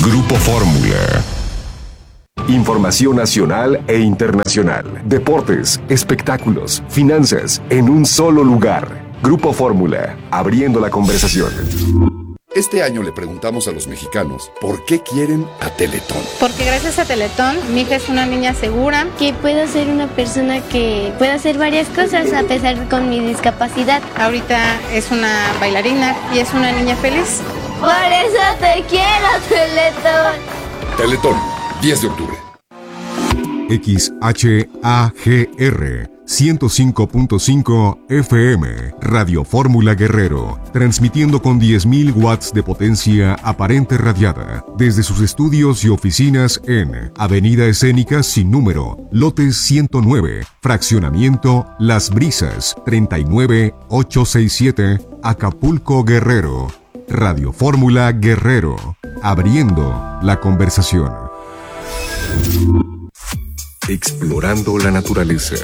Grupo Fórmula. Información nacional e internacional. Deportes, espectáculos, finanzas, en un solo lugar. Grupo Fórmula, abriendo la conversación. Este año le preguntamos a los mexicanos por qué quieren a Teletón. Porque gracias a Teletón, mi hija es una niña segura. Que puedo ser una persona que pueda hacer varias cosas a pesar con mi discapacidad. Ahorita es una bailarina y es una niña feliz. Por eso te quiero, Teletón. Teletón, 10 de octubre. XHAGR 105.5 FM, Radio Fórmula Guerrero, transmitiendo con 10.000 watts de potencia aparente radiada, desde sus estudios y oficinas en Avenida Escénica sin número, lote 109, fraccionamiento Las Brisas, 39867, Acapulco, Guerrero. Radio Fórmula Guerrero, abriendo la conversación. Explorando la naturaleza.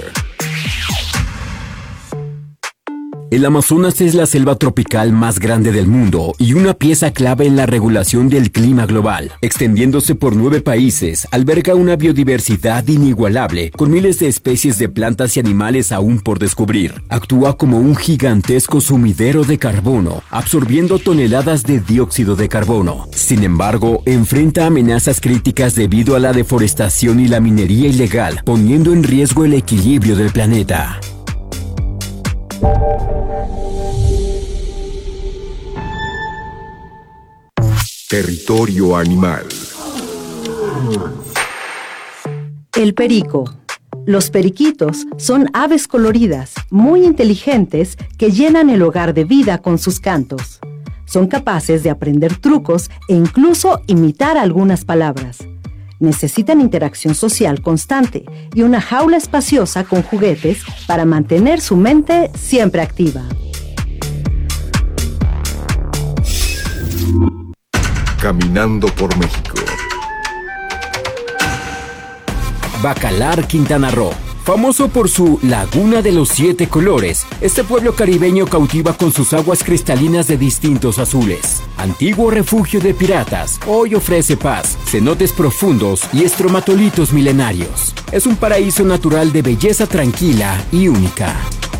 El Amazonas es la selva tropical más grande del mundo y una pieza clave en la regulación del clima global. Extendiéndose por 9 países, alberga una biodiversidad inigualable, con miles de especies de plantas y animales aún por descubrir. Actúa como un gigantesco sumidero de carbono, absorbiendo toneladas de dióxido de carbono. Sin embargo, enfrenta amenazas críticas debido a la deforestación y la minería ilegal, poniendo en riesgo el equilibrio del planeta. Territorio animal. El perico. Los periquitos son aves coloridas, muy inteligentes, que llenan el hogar de vida con sus cantos. Son capaces de aprender trucos e incluso imitar algunas palabras. Necesitan interacción social constante y una jaula espaciosa con juguetes para mantener su mente siempre activa. Caminando por México. Bacalar, Quintana Roo. Famoso por su Laguna de los 7 colores, este pueblo caribeño cautiva con sus aguas cristalinas de distintos azules. Antiguo refugio de piratas, hoy ofrece paz, cenotes profundos y estromatolitos milenarios. Es un paraíso natural de belleza tranquila y única.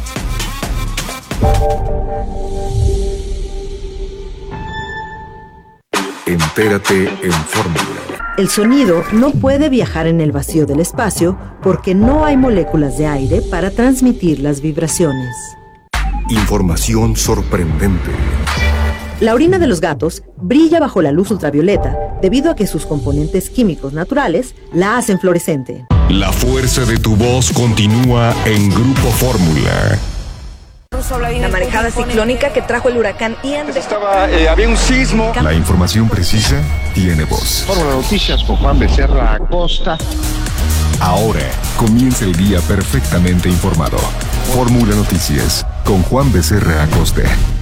Entérate en Fórmula. El sonido no puede viajar en el vacío del espacio porque no hay moléculas de aire para transmitir las vibraciones. Información sorprendente. La orina de los gatos brilla bajo la luz ultravioleta debido a que sus componentes químicos naturales la hacen fluorescente. La fuerza de tu voz continúa en Grupo Fórmula. La marejada ciclónica que trajo el huracán Ian. Había un sismo. La información precisa tiene voz. Fórmula Noticias con Juan Becerra Acosta. Ahora comienza el día perfectamente informado. Fórmula Noticias con Juan Becerra Acosta.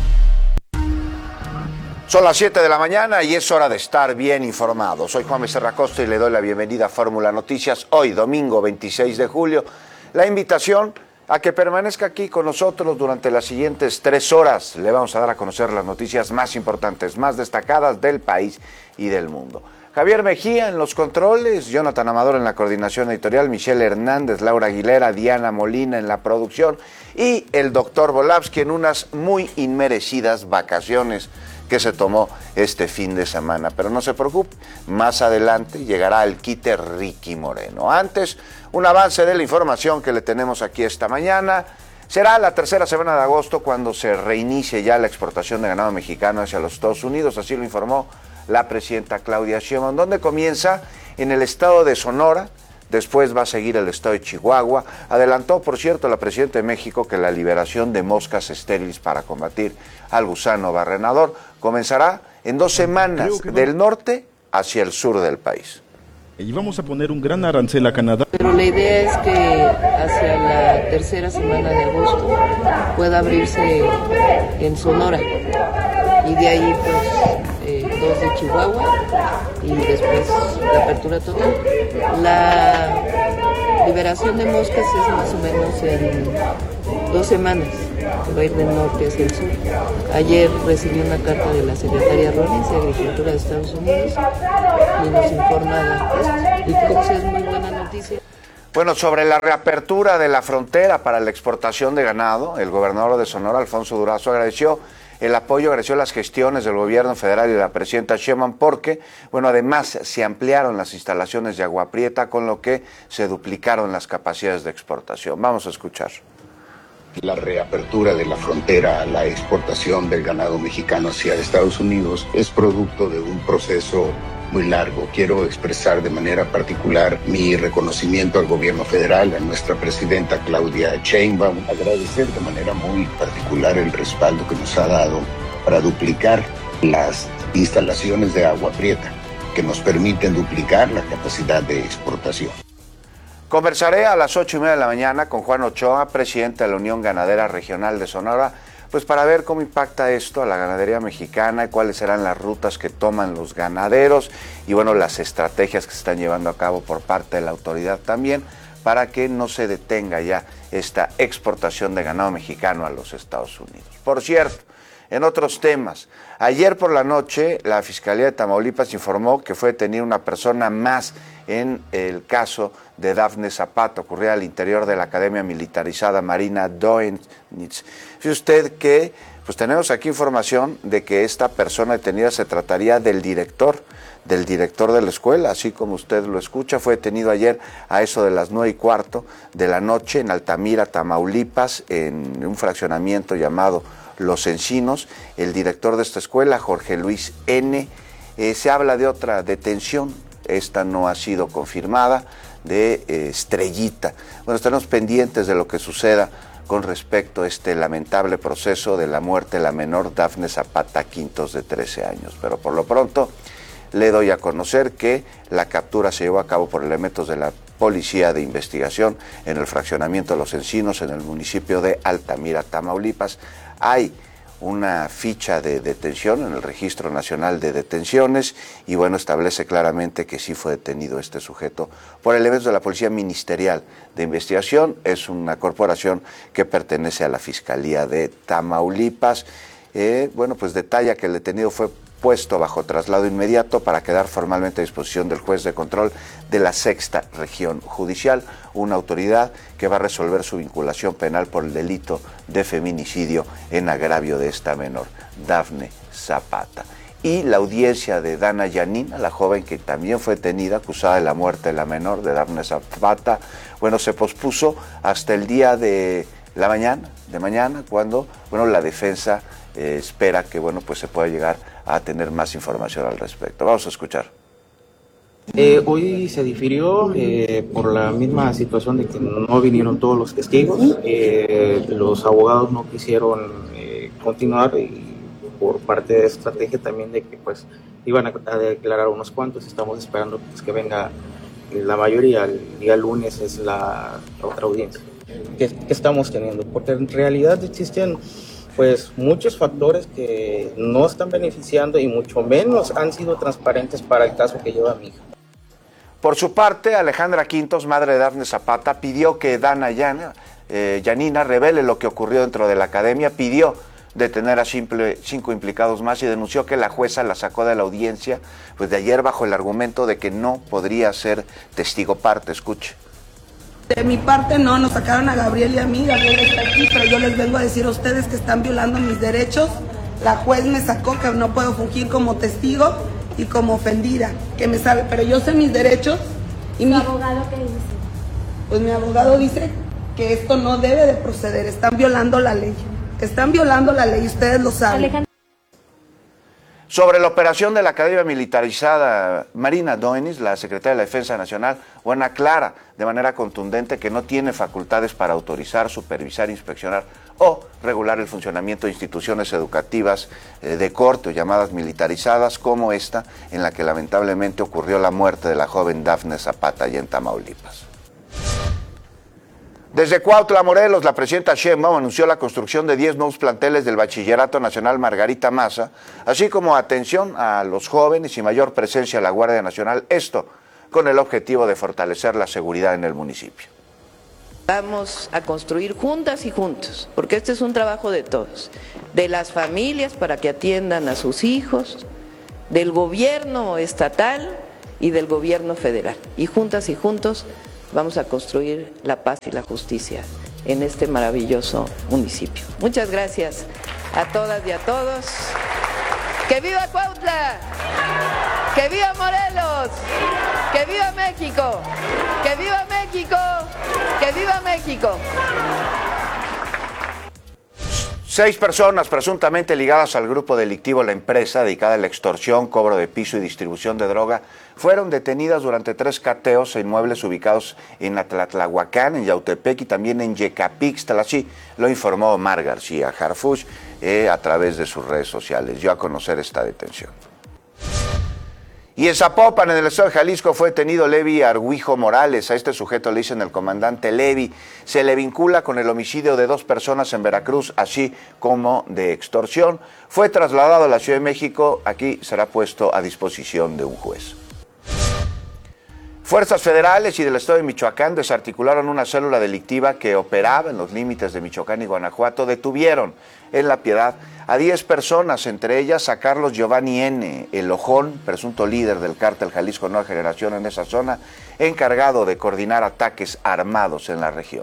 Son las 7 de la mañana y es hora de estar bien informado. Soy Juan Becerra Acosta y le doy la bienvenida a Fórmula Noticias. Hoy, domingo 26 de julio, la invitación a que permanezca aquí con nosotros durante las siguientes 3 horas. Le vamos a dar a conocer las noticias más importantes, más destacadas del país y del mundo. Javier Mejía en los controles, Jonathan Amador en la coordinación editorial, Michelle Hernández, Laura Aguilera, Diana Molina en la producción y el doctor Volavsky en unas muy inmerecidas vacaciones que se tomó este fin de semana. Pero no se preocupe, más adelante llegará el quite Ricky Moreno. Antes, un avance de la información que le tenemos aquí esta mañana. Será la tercera semana de agosto cuando se reinicie ya la exportación de ganado mexicano hacia los Estados Unidos, así lo informó la presidenta Claudia Sheinbaum. ¿Dónde comienza? En el estado de Sonora. Después va a seguir el estado de Chihuahua. Adelantó, por cierto, la presidenta de México que la liberación de moscas estériles para combatir al gusano barrenador comenzará en 2 semanas del norte hacia el sur del país. Y vamos a poner un gran arancel a Canadá. Pero la idea es que hacia la tercera semana de agosto pueda abrirse en Sonora y de ahí pues 2 de Chihuahua y después la apertura total. La liberación de moscas es más o menos 2 semanas, que va a ir del norte hacia el sur. Ayer recibí una carta de la secretaria Rollins de Agricultura de Estados Unidos y nos informa esto. Y creo que es muy buena noticia. Bueno, sobre la reapertura de la frontera para la exportación de ganado, el gobernador de Sonora, Alfonso Durazo, agradeció el apoyo, agradeció las gestiones del gobierno federal y de la presidenta Sheinbaum porque, bueno, además se ampliaron las instalaciones de Agua Prieta, con lo que se duplicaron las capacidades de exportación. Vamos a escuchar. La reapertura de la frontera a la exportación del ganado mexicano hacia Estados Unidos es producto de un proceso muy largo. Quiero expresar de manera particular mi reconocimiento al gobierno federal, a nuestra presidenta Claudia Sheinbaum, agradecer de manera muy particular el respaldo que nos ha dado para duplicar las instalaciones de Agua Prieta, que nos permiten duplicar la capacidad de exportación. Conversaré a las 8:30 de la mañana con Juan Ochoa, presidente de la Unión Ganadera Regional de Sonora, pues para ver cómo impacta esto a la ganadería mexicana y cuáles serán las rutas que toman los ganaderos y bueno, las estrategias que se están llevando a cabo por parte de la autoridad también para que no se detenga ya esta exportación de ganado mexicano a los Estados Unidos. Por cierto, en otros temas, ayer por la noche la Fiscalía de Tamaulipas informó que fue detenida una persona más en el caso de Dafne Zapata, ocurrida al interior de la Academia Militarizada Marina Doenitz. Fíjese usted que pues tenemos aquí información de que esta persona detenida se trataría del director de la escuela, así como usted lo escucha. Fue detenido ayer a eso de las 9:15 de la noche en Altamira, Tamaulipas, en un fraccionamiento llamado Los Encinos. El director de esta escuela, Jorge Luis N. Se habla de otra detención, esta no ha sido confirmada, de Estrellita. Bueno, estaremos pendientes de lo que suceda con respecto a este lamentable proceso de la muerte de la menor Dafne Zapata Quintos, de 13 años. Pero por lo pronto le doy a conocer que la captura se llevó a cabo por elementos de la Policía de Investigación en el fraccionamiento de Los Encinos, en el municipio de Altamira, Tamaulipas. Hay una ficha de detención en el Registro Nacional de Detenciones y bueno, establece claramente que sí fue detenido este sujeto por elementos de la Policía Ministerial de Investigación. Es una corporación que pertenece a la Fiscalía de Tamaulipas. Bueno, pues detalla que el detenido fue puesto bajo traslado inmediato para quedar formalmente a disposición del juez de control de la 6ª Región Judicial, una autoridad que va a resolver su vinculación penal por el delito de feminicidio en agravio de esta menor, Dafne Zapata. Y la audiencia de Dana Yanina, la joven que también fue detenida, acusada de la muerte de la menor, de Dafne Zapata, bueno, se pospuso hasta el día de mañana, cuando, bueno, la defensa espera que, bueno, pues se pueda llegar a tener más información al respecto. Vamos a escuchar. Hoy se difirió por la misma situación de que no vinieron todos los testigos. Los abogados no quisieron continuar y por parte de estrategia también de que pues iban a declarar unos cuantos. Estamos esperando pues, que venga la mayoría. El día lunes es la otra audiencia que estamos teniendo, porque en realidad existen pues muchos factores que no están beneficiando y mucho menos han sido transparentes para el caso que lleva mi hija. Por su parte, Alejandra Quintos, madre de Dafne Zapata, pidió que Dana Yanina revele lo que ocurrió dentro de la academia, pidió detener a 5 implicados más y denunció que la jueza la sacó de la audiencia pues de ayer bajo el argumento de que no podría ser testigo parte. Escuche. De mi parte no, nos sacaron a Gabriel y a mí, Gabriel está aquí, pero yo les vengo a decir a ustedes que están violando mis derechos. La juez me sacó que no puedo fungir como testigo y como ofendida, que me sabe, pero yo sé mis derechos. ¿Y mi abogado qué dice? Pues mi abogado dice que esto no debe de proceder, están violando la ley, ustedes lo saben. Sobre la operación de la Academia Militarizada Marina Doenitz, la secretaria de la Defensa Nacional, bueno, aclara de manera contundente que no tiene facultades para autorizar, supervisar, inspeccionar o regular el funcionamiento de instituciones educativas de corte o llamadas militarizadas como esta, en la que lamentablemente ocurrió la muerte de la joven Dafne Zapata allá en Tamaulipas. Desde Cuautla, Morelos, la presidenta Sheinbaum anunció la construcción de 10 nuevos planteles del Bachillerato Nacional Margarita Maza, así como atención a los jóvenes y mayor presencia de la Guardia Nacional, esto con el objetivo de fortalecer la seguridad en el municipio. Vamos a construir juntas y juntos, porque este es un trabajo de todos, de las familias para que atiendan a sus hijos, del gobierno estatal y del gobierno federal. Y juntas y juntos vamos a construir la paz y la justicia en este maravilloso municipio. Muchas gracias a todas y a todos. ¡Que viva Cuautla! ¡Que viva Morelos! ¡Que viva México! ¡Que viva México! ¡Que viva México! 6 personas presuntamente ligadas al grupo delictivo La Empresa, dedicada a la extorsión, cobro de piso y distribución de droga, fueron detenidas durante 3 cateos en inmuebles ubicados en Atlatlahuacán, en Yautepec y también en Yecapixtla. Así lo informó Omar García Harfuch a través de sus redes sociales. Dio a conocer esta detención. Y en Zapopan, en el estado de Jalisco, fue detenido Levi Argüijo Morales. A este sujeto le dicen el comandante Levi. Se le vincula con el homicidio de 2 personas en Veracruz, así como de extorsión. Fue trasladado a la Ciudad de México. Aquí será puesto a disposición de un juez. Fuerzas federales y del estado de Michoacán desarticularon una célula delictiva que operaba en los límites de Michoacán y Guanajuato. Detuvieron en La Piedad a 10 personas, entre ellas a Carlos Giovanni N., el Ojón, presunto líder del cártel Jalisco Nueva Generación en esa zona, encargado de coordinar ataques armados en la región.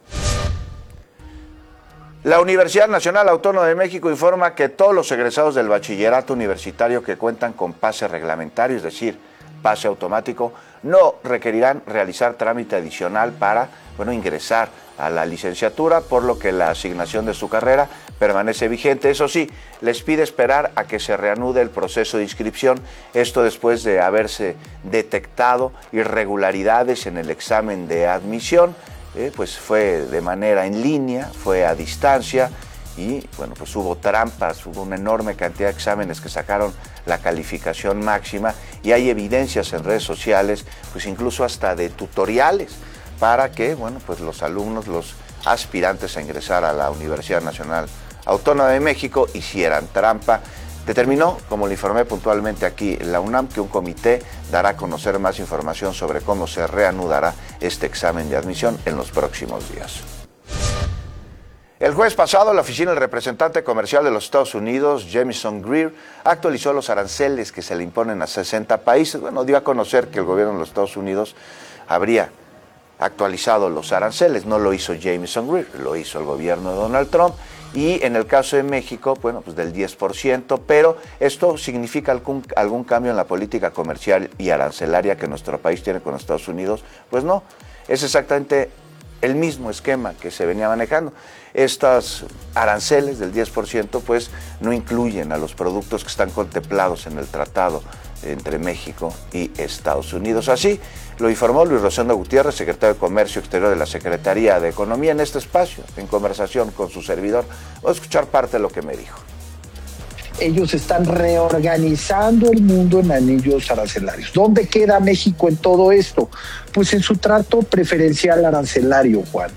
La Universidad Nacional Autónoma de México informa que todos los egresados del bachillerato universitario que cuentan con pase reglamentario, es decir, pase automático, no requerirán realizar trámite adicional para ingresar a la licenciatura, por lo que la asignación de su carrera permanece vigente. Eso sí, les pide esperar a que se reanude el proceso de inscripción, esto después de haberse detectado irregularidades en el examen de admisión, pues fue de manera en línea, fue a distancia, y pues hubo trampas, hubo una enorme cantidad de exámenes que sacaron la calificación máxima, y hay evidencias en redes sociales, pues incluso hasta de tutoriales para que pues los alumnos, los aspirantes a ingresar a la Universidad Nacional Autónoma de México hicieran trampa. Determinó, como le informé puntualmente aquí en la UNAM, que un comité dará a conocer más información sobre cómo se reanudará este examen de admisión en los próximos días. El jueves pasado, la oficina del representante comercial de los Estados Unidos, Jamieson Greer, actualizó los aranceles que se le imponen a 60 países. Dio a conocer que el gobierno de los Estados Unidos habría actualizado los aranceles. No lo hizo Jamieson Greer, lo hizo el gobierno de Donald Trump. Y en el caso de México, pues del 10%, pero esto significa algún cambio en la política comercial y arancelaria que nuestro país tiene con Estados Unidos. Pues no, es exactamente el mismo esquema que se venía manejando. Estos aranceles del 10% pues no incluyen a los productos que están contemplados en el tratado entre México y Estados Unidos. Así lo informó Luis Rosendo Gutiérrez, secretario de Comercio Exterior de la Secretaría de Economía, en este espacio, en conversación con su servidor. Vamos a escuchar parte de lo que me dijo. Ellos están reorganizando el mundo en anillos arancelarios. ¿Dónde queda México en todo esto? Pues en su trato preferencial arancelario, Juan.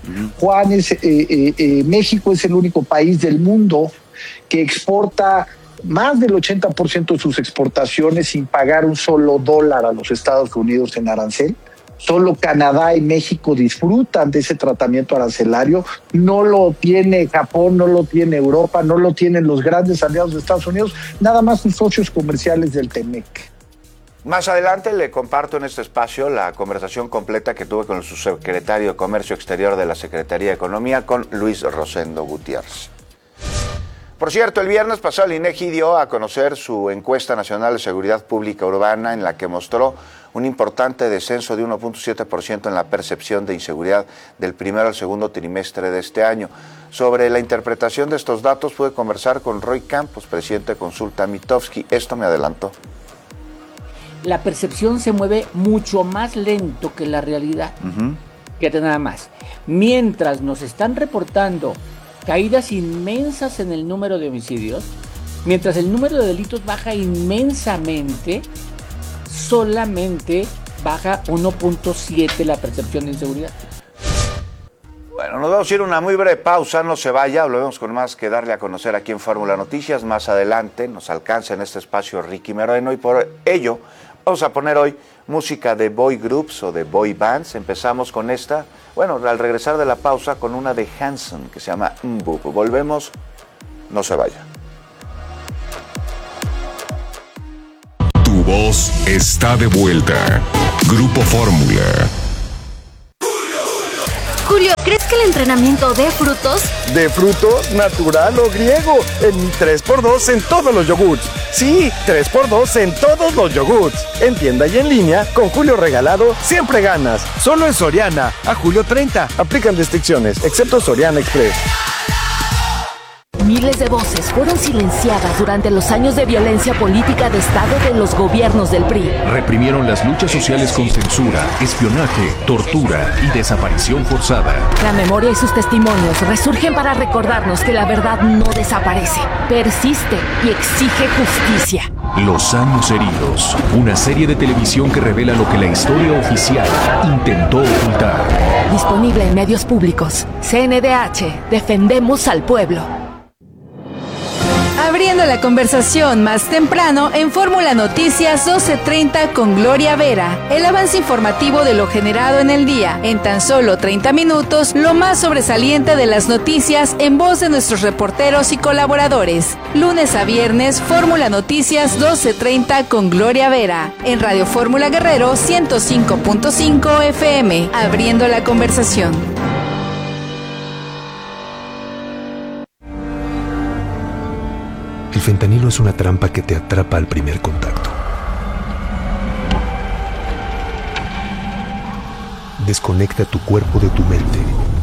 México es el único país del mundo que exporta más del 80% de sus exportaciones sin pagar un solo dólar a los Estados Unidos en arancel. Solo Canadá y México disfrutan de ese tratamiento arancelario. No lo tiene Japón, no lo tiene Europa, no lo tienen los grandes aliados de Estados Unidos, nada más sus socios comerciales del TEMEC. Más adelante le comparto en este espacio la conversación completa que tuve con el subsecretario de Comercio Exterior de la Secretaría de Economía, con Luis Rosendo Gutiérrez. Por cierto, el viernes pasado el INEGI dio a conocer su encuesta nacional de seguridad pública urbana, en la que mostró un importante descenso de 1.7% en la percepción de inseguridad del primero al segundo trimestre de este año. Sobre la interpretación de estos datos pude conversar con Roy Campos, presidente de Consulta Mitofsky. Esto me adelantó. La percepción se mueve mucho más lento que la realidad. Fíjate nada más. Mientras nos están reportando caídas inmensas en el número de homicidios, mientras el número de delitos baja inmensamente, solamente baja 1.7 la percepción de inseguridad. Bueno, nos vamos a ir a una muy breve pausa, no se vaya, volvemos con más que darle a conocer aquí en Fórmula Noticias. Más adelante nos alcanza en este espacio Ricky Moreno, y por ello Vamos a poner hoy música de boy groups o de boy bands. Empezamos con esta, bueno, al regresar de la pausa, con una de Hanson que se llama Mbop. Volvemos, no se vaya. Tu voz está de vuelta. Grupo Fórmula. Julio, ¿crees que el entrenamiento dé frutos? ¿De frutos, natural o griego? En mi 3x2 en todos los yogurts. Sí, 3x2 en todos los yogurts. En tienda y en línea, con Julio regalado, siempre ganas. Solo en Soriana, a julio 30. Aplican restricciones, excepto Soriana Express. Miles de voces fueron silenciadas durante los años de violencia política de Estado de los gobiernos del PRI. Reprimieron las luchas sociales con censura, espionaje, tortura y desaparición forzada. La memoria y sus testimonios resurgen para recordarnos que la verdad no desaparece, persiste y exige justicia. Los años heridos, una serie de televisión que revela lo que la historia oficial intentó ocultar. Disponible en medios públicos. CNDH, defendemos al pueblo. Abriendo la conversación más temprano en Fórmula Noticias 12:30 con Gloria Vera. El avance informativo de lo generado en el día. En tan solo 30 minutos, lo más sobresaliente de las noticias en voz de nuestros reporteros y colaboradores. Lunes a viernes, Fórmula Noticias 12:30 con Gloria Vera. En Radio Fórmula Guerrero 105.5 FM. Abriendo la conversación. El fentanilo es una trampa que te atrapa al primer contacto. Desconecta tu cuerpo de tu mente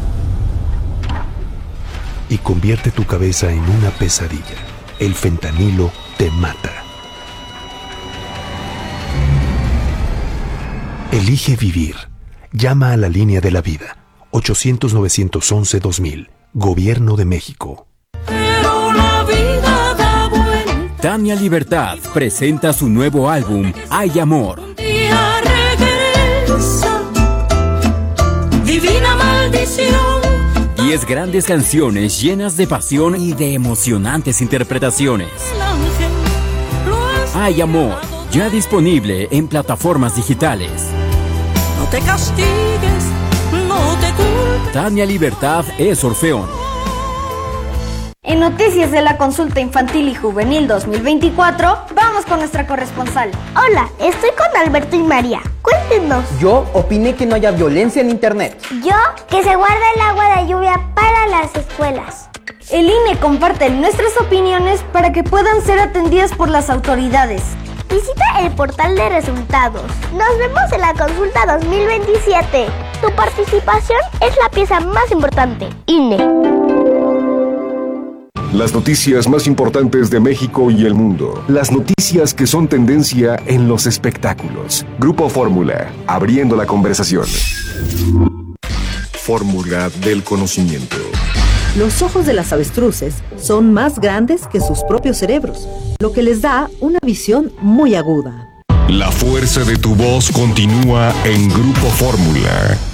y convierte tu cabeza en una pesadilla. El fentanilo te mata. Elige vivir. Llama a la línea de la vida. 800-911-2000. Gobierno de México. Tania Libertad presenta su nuevo álbum, Hay Amor. Divina maldición. 10 grandes canciones llenas de pasión y de emocionantes interpretaciones. Hay Amor, ya disponible en plataformas digitales. No te castigues, no te culpes. Tania Libertad es Orfeón. En Noticias de la Consulta Infantil y Juvenil 2024, vamos con nuestra corresponsal. Hola, estoy con Alberto y María. Cuéntenos. Yo opiné que no haya violencia en internet. Yo, que se guarda el agua de lluvia para las escuelas. El INE comparte nuestras opiniones para que puedan ser atendidas por las autoridades. Visita el portal de resultados. Nos vemos en la consulta 2027. Tu participación es la pieza más importante. INE. Las noticias más importantes de México y el mundo. Las noticias que son tendencia en los espectáculos. Grupo Fórmula, abriendo la conversación. Fórmula del conocimiento. Los ojos de las avestruces son más grandes que sus propios cerebros, lo que les da una visión muy aguda. La fuerza de tu voz continúa en Grupo Fórmula.